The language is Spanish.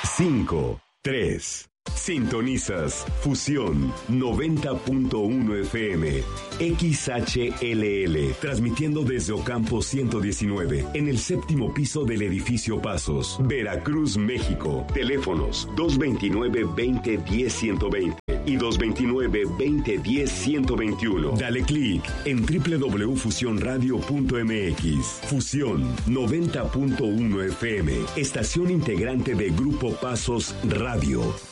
5, 3. Sintonizas Fusión 90.1 FM XHLL, transmitiendo desde Ocampo 119, en el séptimo piso del edificio Pasos, Veracruz, México. Teléfonos 229-2010-120 y 229-2010-121. Dale clic en www.fusionradio.mx. Fusión 90.1 FM, estación integrante de Grupo Pasos Radio.